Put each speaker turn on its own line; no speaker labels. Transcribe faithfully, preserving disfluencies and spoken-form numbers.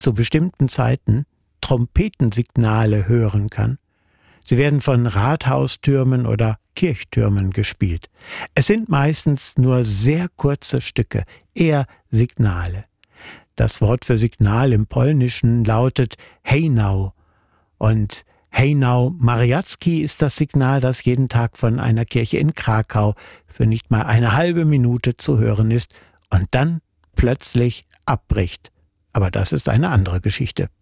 zu bestimmten Zeiten Trompetensignale hören kann. Sie werden von Rathaustürmen oder Kirchtürmen gespielt. Es sind meistens nur sehr kurze Stücke, eher Signale. Das Wort für Signal im Polnischen lautet hejnał und Hejnał Mariacki ist das Signal, das jeden Tag von einer Kirche in Krakau für nicht mal eine halbe Minute zu hören ist und dann plötzlich abbricht. Aber das ist eine andere Geschichte.